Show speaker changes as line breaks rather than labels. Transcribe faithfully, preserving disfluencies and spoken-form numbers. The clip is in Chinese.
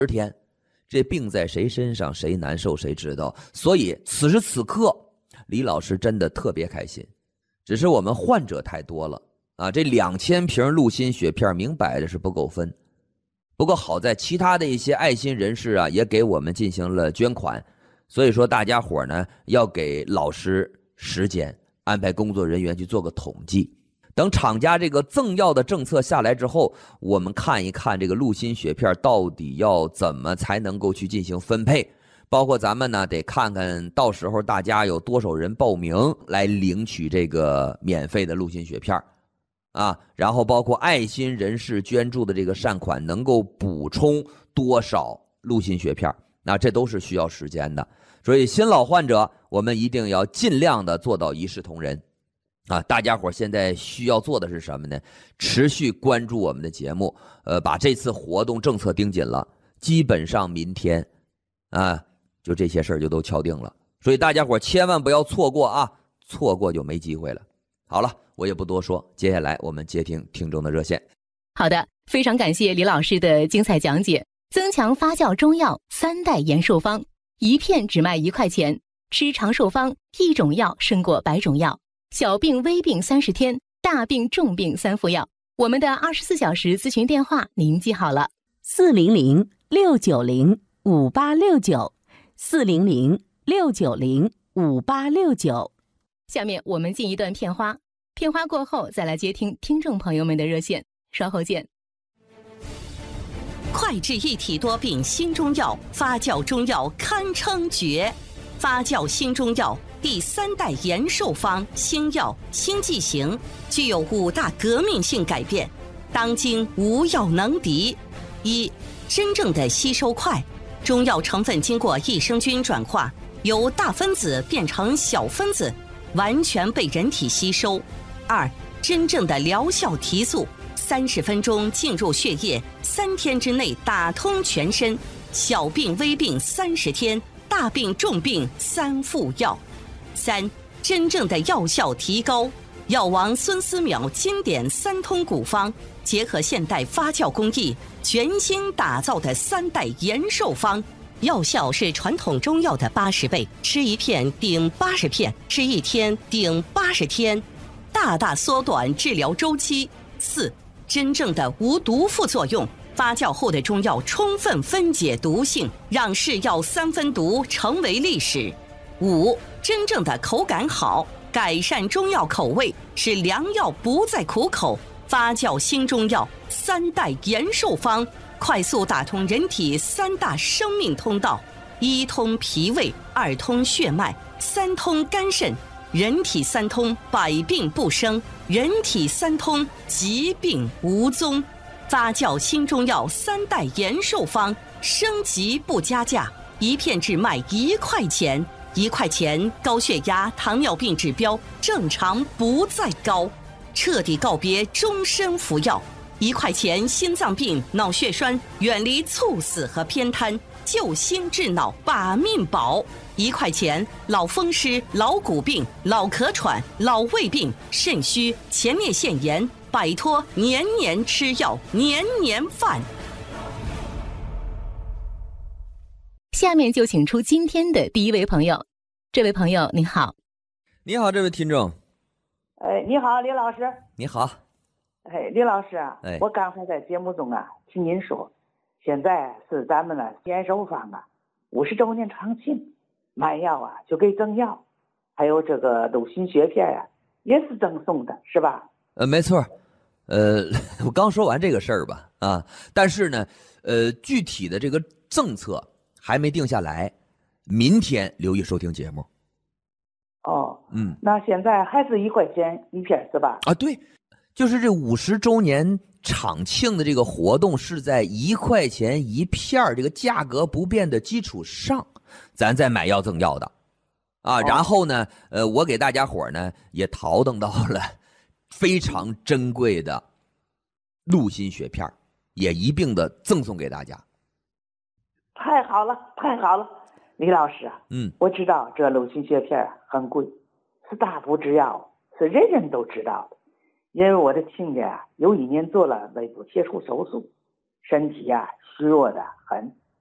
十天，这病在谁身上谁难受谁知道。所以此时此刻李老师真的特别开心，只是我们患者太多了啊，这两千瓶鹿心血片明摆着是不够分。不过好在其他的一些爱心人士啊也给我们进行了捐款，所以说大家伙呢要给老师时间，安排工作人员去做个统计。等厂家这个赠药的政策下来之后，我们看一看这个鹿心血片到底要怎么才能够去进行分配，包括咱们呢得看看到时候大家有多少人报名来领取这个免费的鹿心血片啊，然后包括爱心人士捐助的这个善款能够补充多少鹿心血片，那这都是需要时间的。所以新老患者我们一定要尽量的做到一视同仁啊！大家伙现在需要做的是什么呢？持续关注我们的节目，呃，把这次活动政策盯紧了，基本上明天啊，就这些事儿就都敲定了。所以大家伙千万不要错过啊，错过就没机会了。好了，我也不多说，接下来我们接听听众的热线。
好的，非常感谢李老师的精彩讲解。增强发酵中药三代延寿方，一片只卖一块钱，吃长寿方，一种药胜过百种药。小病微病三十天，大病重病三副药。我们的二十四小时咨询电话您记好了：
四零零六九零五八六九，四零零六九零五八六九。
下面我们进一段片花，片花过后再来接听听众朋友们的热线，稍后见。
快治一体多病新中药，发酵中药堪称绝。发酵新中药第三代延寿方新药新剂型，具有五大革命性改变，当今无药能敌。一、真正的吸收快，中药成分经过益生菌转化，由大分子变成小分子，完全被人体吸收。二、真正的疗效提速，三十分钟进入血液，三天之内打通全身。小病微病三十天，大病重病三副药。三、真正的药效提高，药王孙思邈经典三通古方，结合现代发酵工艺，全新打造的三代延寿方，药效是传统中药的八十倍，吃一片顶八十片，吃一天顶八十天，大大缩短治疗周期。四、真正的无毒副作用，发酵后的中药充分分解毒性，让是药三分毒成为历史。五、真正的口感好，改善中药口味，使良药不再苦口。发酵新中药三代延寿方，快速打通人体三大生命通道：一通脾胃，二通血脉，三通肝肾。人体三通，百病不生；人体三通，疾病无踪。发酵新中药三代延寿方，升级不加价，一片只卖一块钱。一块钱，高血压、糖尿病指标正常不再高，彻底告别终身服药。一块钱，心脏病、脑血栓远离猝死和偏瘫，救心治脑把命保。一块钱，老风湿、老骨病、老咳喘、老胃病、肾虚、前列腺炎，摆脱年年吃药、年年犯。
下面就请出今天的第一位朋友。这位朋友您好。
你好，这位听众。
哎，你好，李老师。
你好。
哎，李老师啊，
哎，
我刚才在节目中啊听您说，现在是咱们的延寿方啊五十周年长庆，买药啊就给赠药，还有这个鹿心血片啊也是赠送的，是吧？
呃，没错。呃，我刚说完这个事儿吧，啊，但是呢，呃，具体的这个政策还没定下来，明天留意收听节目。
哦，
嗯，
那现在还是一块钱一片是吧？
啊，对，就是这五十周年厂庆的这个活动是在一块钱一片这个价格不变的基础上，咱再买药赠药的，啊，
哦、
然后呢，呃，我给大家伙呢也淘登到了非常珍贵的鹿心血片，也一并的赠送给大家。
太好了，太好了，李老师啊，
嗯，
我知道这鹿心血片很贵，是大补之药，是人人都知道的。因为我的亲家啊，有一年做了胃部切除手术，身体啊虚弱的很，